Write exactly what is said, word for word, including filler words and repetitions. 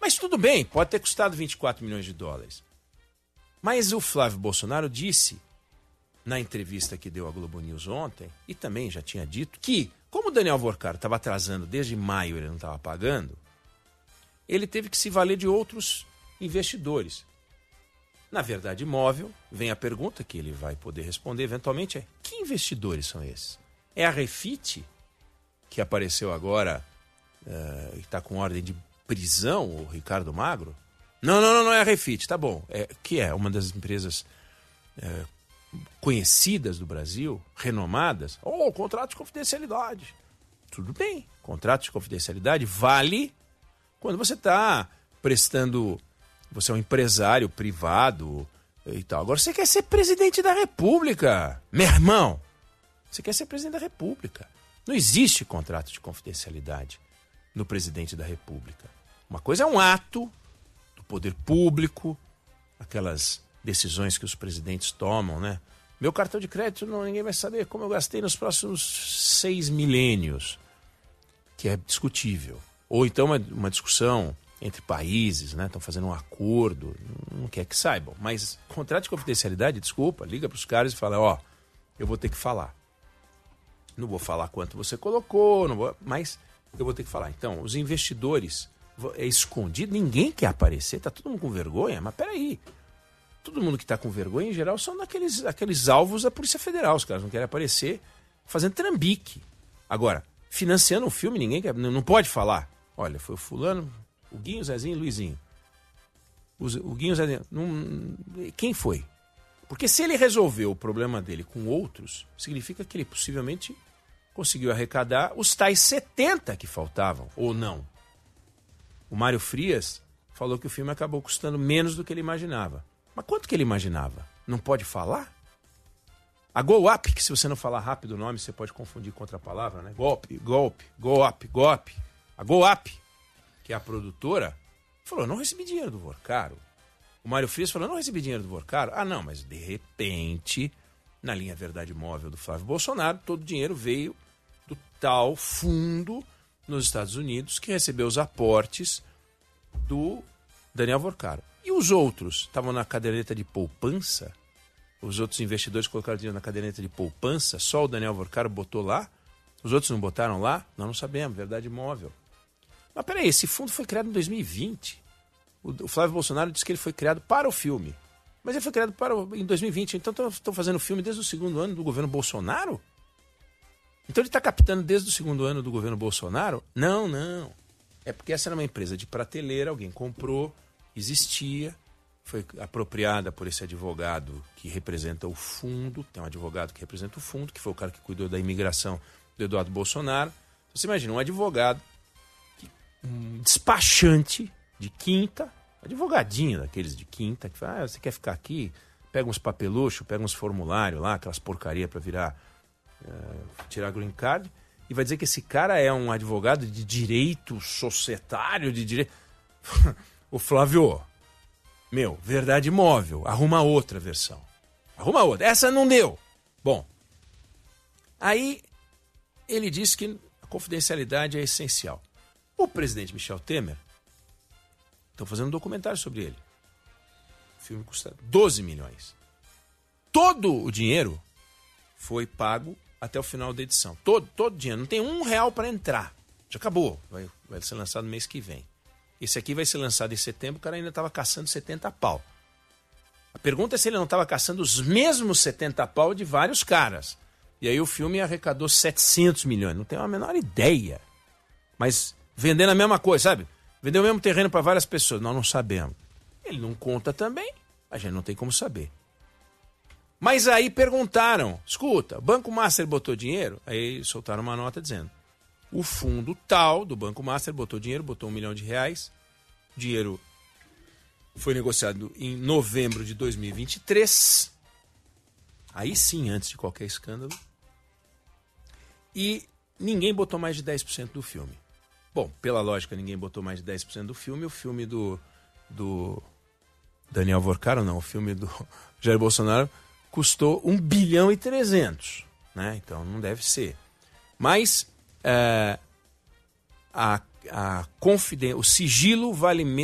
Mas tudo bem, pode ter custado vinte e quatro milhões de dólares. Mas o Flávio Bolsonaro disse, na entrevista que deu à Globo News ontem, e também já tinha dito, que como o Daniel Vorcaro estava atrasando desde maio, ele não estava pagando, ele teve que se valer de outros investidores. Na Verdade Imóvel, vem a pergunta que ele vai poder responder eventualmente, é: que investidores são esses? É a Refit, que apareceu agora uh, e está com ordem de prisão, o Ricardo Magro? Não, não, não, não é a Refit, tá bom. É, que é uma das empresas uh, conhecidas do Brasil, renomadas. Oh, contrato de confidencialidade. Tudo bem, contrato de confidencialidade vale quando você está prestando... Você é um empresário privado e tal. Agora você quer ser presidente da República. Meu irmão, você quer ser presidente da República. Não existe contrato de confidencialidade no presidente da República. Uma coisa é um ato do poder público, aquelas decisões que os presidentes tomam, né? Meu cartão de crédito, não, ninguém vai saber como eu gastei nos próximos seis milênios, que é discutível. Ou então uma, uma discussão entre países, né? Estão fazendo um acordo, não quer que saibam. Mas contrato de confidencialidade, desculpa, liga para os caras e fala, ó, eu vou ter que falar. Não vou falar quanto você colocou, não vou, mas eu vou ter que falar. Então, os investidores, é escondido, ninguém quer aparecer, tá todo mundo com vergonha, mas peraí. Todo mundo que está com vergonha, em geral, são daqueles, aqueles alvos da Polícia Federal. Os caras não querem aparecer fazendo trambique. Agora, financiando um filme, ninguém quer, não, não pode falar. Olha, foi o fulano... O Guinho, o Zezinho e o Luizinho. O, o Guinho, o Zezinho... Não, quem foi? Porque se ele resolveu o problema dele com outros, significa que ele possivelmente conseguiu arrecadar os tais setenta que faltavam, ou não. O Mário Frias falou que o filme acabou custando menos do que ele imaginava. Mas quanto que ele imaginava? Não pode falar? A Go Up, que se você não falar rápido o nome, você pode confundir com outra palavra, né? Golpe, golpe, Go Up, golpe. A Go Up, que é a produtora, falou, não recebi dinheiro do Vorcaro. O Mário Frias falou, não recebi dinheiro do Vorcaro. Ah, não, mas de repente, na linha Verdade Imóvel do Flávio Bolsonaro, todo o dinheiro veio do tal fundo nos Estados Unidos que recebeu os aportes do Daniel Vorcaro. E os outros estavam na caderneta de poupança? Os outros investidores colocaram dinheiro na caderneta de poupança? Só o Daniel Vorcaro botou lá? Os outros não botaram lá? Nós não sabemos, Verdade Imóvel. Mas peraí, esse fundo foi criado em dois mil e vinte. O Flávio Bolsonaro disse que ele foi criado para o filme. Mas ele foi criado para o, em dois mil e vinte. Então estão fazendo filme desde o segundo ano do governo Bolsonaro? Então ele está captando desde o segundo ano do governo Bolsonaro? Não, não. É porque essa era uma empresa de prateleira, alguém comprou, existia, foi apropriada por esse advogado que representa o fundo. Tem um advogado que representa o fundo, que foi o cara que cuidou da imigração do Eduardo Bolsonaro. Você imagina, um advogado, um despachante de quinta, advogadinho daqueles de quinta, que fala, ah, você quer ficar aqui? Pega uns papeluchos, pega uns formulários lá, aquelas porcaria para virar, uh, tirar green card, e vai dizer que esse cara é um advogado de direito societário, de direito... O Flávio, meu, Verdade Imóvel, arruma outra versão. Arruma outra, essa não deu. Bom, aí ele disse que a confidencialidade é essencial. O presidente Michel Temer, estão fazendo um documentário sobre ele. O filme custa doze milhões. Todo o dinheiro foi pago até o final da edição. Todo, todo o dinheiro. Não tem um real para entrar. Já acabou. Vai, vai ser lançado no mês que vem. Esse aqui vai ser lançado em setembro. O cara ainda estava caçando setenta pau. A pergunta é se ele não estava caçando os mesmos setenta pau de vários caras. E aí o filme arrecadou setecentos milhões. Não tenho a menor ideia. Mas... vendendo a mesma coisa, sabe? Vendeu o mesmo terreno para várias pessoas. Nós não sabemos. Ele não conta também. A gente não tem como saber. Mas aí perguntaram. Escuta, o Banco Master botou dinheiro? Aí soltaram uma nota dizendo. O fundo tal do Banco Master botou dinheiro, botou um milhão de reais. O dinheiro foi negociado em novembro de dois mil e vinte e três. Aí sim, antes de qualquer escândalo. E ninguém botou mais de dez por cento do filme. Bom, pela lógica, ninguém botou mais de dez por cento do filme. O filme do, do Daniel Vorcaro, não, o filme do Jair Bolsonaro custou um bilhão e trezentos, né? Então não deve ser. Mas é, a, a confiden- o sigilo vale menos.